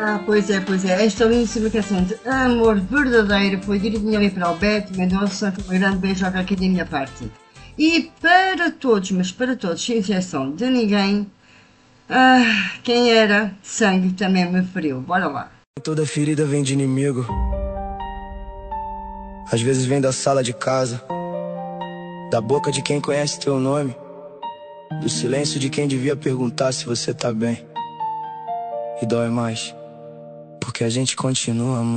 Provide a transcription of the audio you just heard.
Pois é. Esta lindíssima canção de amor verdadeiro foi dirigida ali para Alberto Mendonça. Um grande beijo aqui da minha parte. E para todos, mas para todos, sem exceção de ninguém, quem era sangue também me feriu. Bora lá. Toda ferida vem de inimigo. Às vezes vem da sala de casa, da boca de quem conhece teu nome, do silêncio de quem devia perguntar se você tá bem. E dói mais, porque a gente continua amando.